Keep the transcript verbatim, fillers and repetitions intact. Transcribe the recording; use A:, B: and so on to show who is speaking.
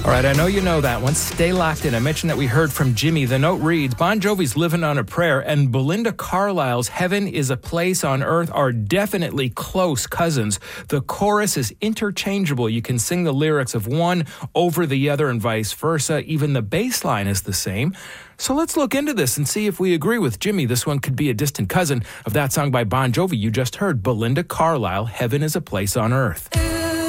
A: All right, I know you know that one. Stay locked in. I mentioned that we heard from Jimmy. The note reads, Bon Jovi's Living on a Prayer and Belinda Carlisle's Heaven is a Place on Earth are definitely close cousins. The chorus is interchangeable. You can sing the lyrics of one over the other and vice versa. Even the bass line is the same. So let's look into this and see if we agree with Jimmy. This one could be a distant cousin of that song by Bon Jovi you just heard, Belinda Carlisle, Heaven is a Place on Earth.